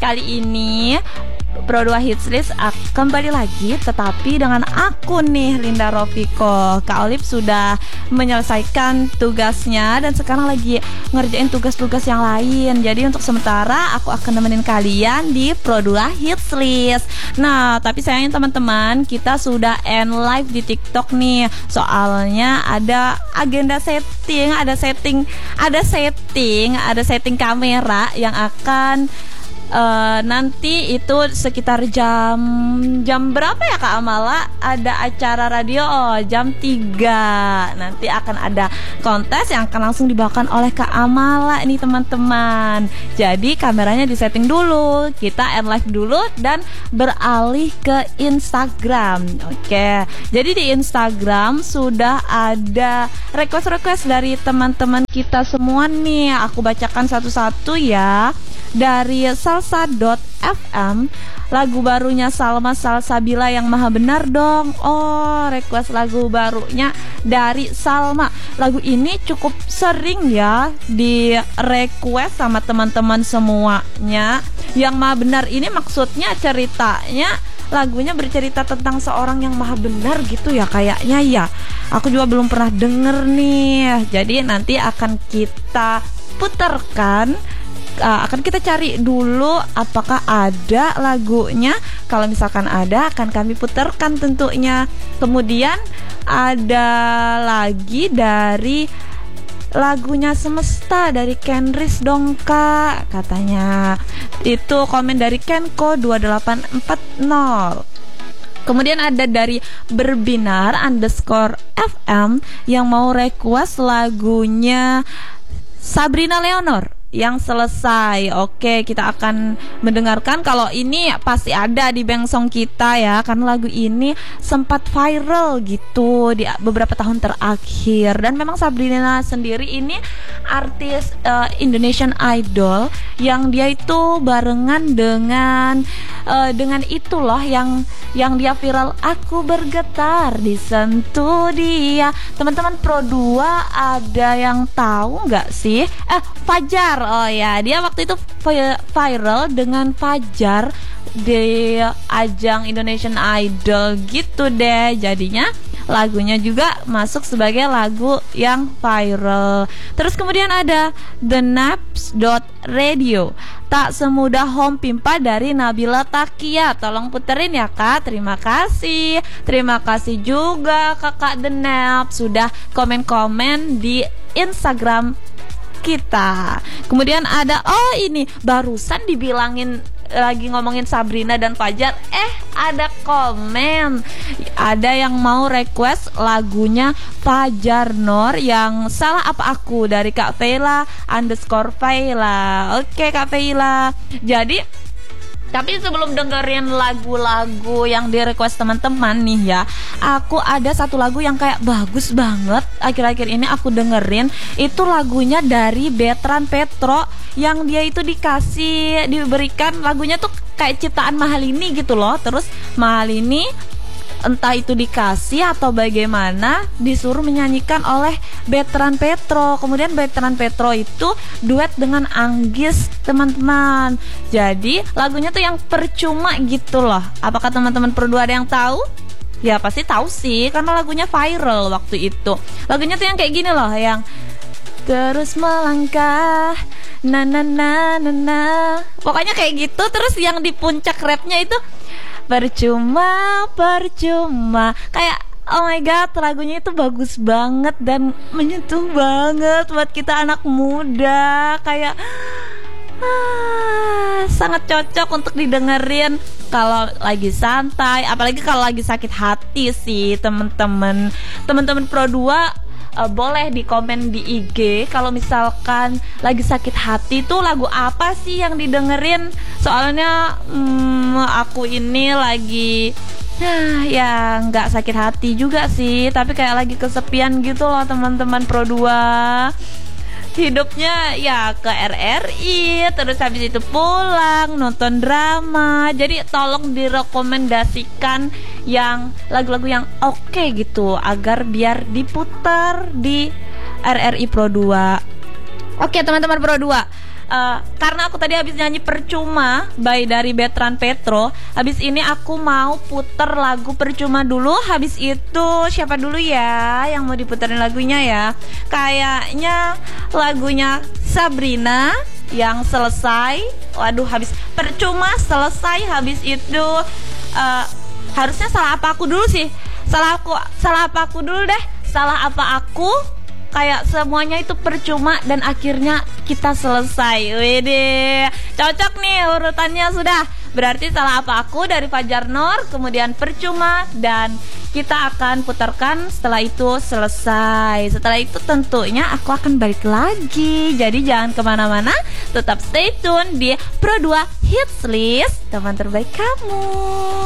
kali ini Pro 2 Hits List kembali lagi, tetapi dengan aku nih, Linda Rofiko. Kak Olip sudah menyelesaikan tugasnya dan sekarang lagi ngerjain tugas-tugas yang lain. Jadi untuk sementara aku akan nemenin kalian di Pro 2 Hits List. Nah, tapi sayangnya teman-teman, kita sudah end live di TikTok nih. Soalnya ada agenda setting, ada setting kamera yang akan nanti itu sekitar jam berapa ya Kak Amala? Ada acara radio jam 3. Nanti akan ada kontes yang akan langsung dibawakan oleh Kak Amala nih teman-teman. Jadi kameranya disetting dulu, kita end live dulu dan beralih ke Instagram. Oke. Jadi di Instagram sudah ada request dari teman-teman kita semua nih. Aku bacakan satu-satu ya. Dari salsa.fm, lagu barunya Salma Salsabila yang maha benar dong. Oh, request lagu barunya dari Salma. Lagu ini cukup sering ya di request sama teman-teman semuanya. Yang maha benar ini maksudnya ceritanya, lagunya bercerita tentang seorang yang maha benar gitu ya kayaknya ya. Aku juga belum pernah denger nih. Jadi nanti akan kita putarkan. Akan kita cari dulu apakah ada lagunya. Kalau misalkan ada, akan kami putarkan tentunya. Kemudian ada lagi dari lagunya Semesta dari Kenris dong Kak, katanya. Itu komen dari Kenko 2840. Kemudian ada dari berbinar_fm yang mau request lagunya Sabrina Leonor yang selesai. Oke, kita akan mendengarkan. Kalau ini pasti ada di Bengsong kita ya, karena lagu ini sempat viral gitu di beberapa tahun terakhir. Dan memang Sabrina sendiri ini artis Indonesian Idol yang dia itu barengan dengan itu loh yang dia viral, aku bergetar disentuh dia. Teman-teman Pro 2 ada yang tahu nggak sih? Fajar. Oh ya, dia waktu itu viral dengan Fajar di ajang Indonesian Idol gitu deh. Jadinya lagunya juga masuk sebagai lagu yang viral. Terus kemudian ada thenaps.radio, tak semudah home pimpa dari Nabila Takia. Tolong puterin ya Kak, terima kasih. Terima kasih juga Kakak The Naps sudah komen-komen di Instagram kita. Kemudian ada, ini barusan dibilangin lagi ngomongin Sabrina dan Fajar, ada komen, ada yang mau request lagunya Fajar Nur yang Salah Apa Aku dari Kak Veila_Veila. Oke Kak Veila. Jadi tapi sebelum dengerin lagu-lagu yang di request teman-teman nih ya, aku ada satu lagu yang kayak bagus banget akhir-akhir ini aku dengerin. Itu lagunya dari Bertrand Petro yang dia itu diberikan lagunya tuh kayak ciptaan Mahalini gitu loh. Terus Mahalini entah itu dikasih atau bagaimana disuruh menyanyikan oleh Bertrand Petro. Kemudian Bertrand Petro itu duet dengan Anggis teman-teman. Jadi lagunya tuh yang percuma gitu loh. Apakah teman-teman Pro 2 ada yang tahu? Ya pasti tahu sih, karena lagunya viral waktu itu. Lagunya tuh yang kayak gini loh, yang terus melangkah na na na na na. Pokoknya kayak gitu. Terus yang di puncak rapnya itu percuma. Kayak oh my god, lagunya itu bagus banget dan menyentuh banget buat kita anak muda. Kayak sangat cocok untuk didengerin kalau lagi santai, apalagi kalau lagi sakit hati sih teman-teman Pro 2. Boleh di komen di IG kalau misalkan lagi sakit hati tuh lagu apa sih yang didengerin. Soalnya aku ini lagi ya nggak sakit hati juga sih, tapi kayak lagi kesepian gitu loh teman-teman Pro 2. Hidupnya ya ke RRI, terus habis itu pulang nonton drama. Jadi tolong direkomendasikan yang lagu-lagu yang oke gitu, agar biar diputar di RRI Pro 2. Oke teman-teman Pro 2, karena aku tadi habis nyanyi Percuma by dari Bertrand Petro. Habis ini aku mau puter lagu Percuma dulu. Habis itu siapa dulu ya yang mau diputerin lagunya ya? Kayaknya lagunya Sabrina yang Selesai. Waduh, habis Percuma Selesai. Habis itu harusnya salah apa aku dulu sih? Salah apa aku dulu deh? Salah apa aku? Kayak semuanya itu percuma dan akhirnya kita selesai. Wede, cocok nih urutannya sudah. Berarti salah apa aku dari Fajar Nur, kemudian Percuma, dan kita akan putarkan setelah itu selesai. Setelah itu tentunya aku akan balik lagi. Jadi jangan kemana-mana, tetap stay tune di Pro 2 Hits List, teman terbaik kamu.